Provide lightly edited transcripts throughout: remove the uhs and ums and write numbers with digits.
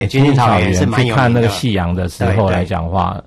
军军草原是蛮有名的。 去看那个夕阳的时候来讲话，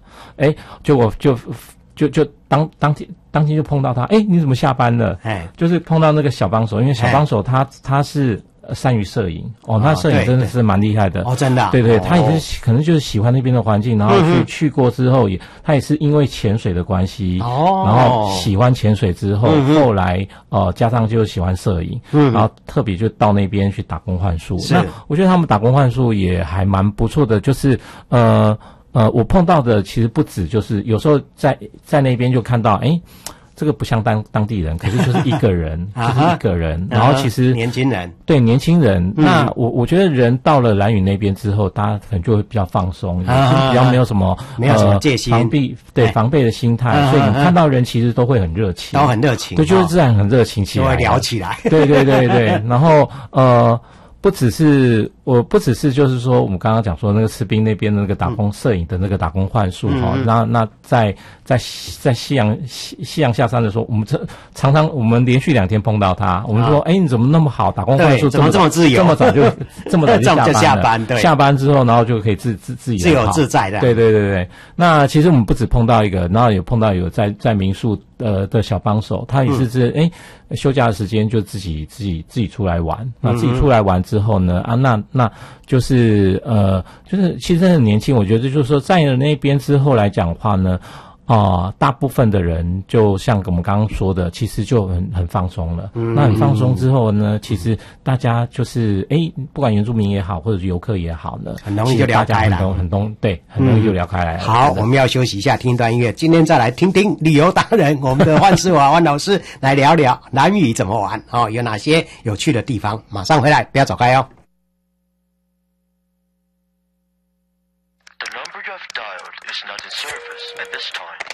就当天就碰到他，你怎么下班了？就是碰到那个小帮手，因为小帮手他是善于摄影那摄影真的是蛮厉害的真的啊， 对，他也是可能就是喜欢那边的环境，然后去过之后他也是因为潜水的关系然后喜欢潜水之后后来加上就喜欢摄影然后特别就到那边去打工换宿。那我觉得他们打工换宿也还蛮不错的，就是我碰到的其实不止，就是有时候在那边就看到这个不像当地人，可是就是一个人就是一个人然后其实年轻人对年轻人那我觉得人到了兰屿那边之后，大家可能就会比较放松比较没有什么戒心防备的心态所以你看到人其实都会很热情， 都很热情， 对，就是自然很热情起来， 就会聊起来对然后不只是就是说我们刚刚讲说那个士兵那边的那个打工摄影的那个打工换宿那在夕阳下山的时候，我们常常我们连续2天碰到他，我们说你怎么那么好，打工换宿怎么这么自由， 这么早就下班对， 下班之后然后就可以自由自在的， 对。那其实我们不止碰到一个，然后也碰到有在民宿的小帮手，他也是休假的时间就自己出来玩，那自己出来玩之后呢那就是其实很年轻，我觉得就是说在那边之后来讲的话呢大部分的人就像我们刚刚说的，其实就很放松了。那很放松之后呢，其实大家就是不管原住民也好，或者是游客也好呢， 很容易就聊开来， 很容易就聊开来。 好，我们要休息一下，听一段音乐。今天再来听听旅游达人我们的万世华万老师来聊聊兰屿怎么玩有哪些有趣的地方。马上回来，不要走开哦。 The number you have dialed is not in service at this time.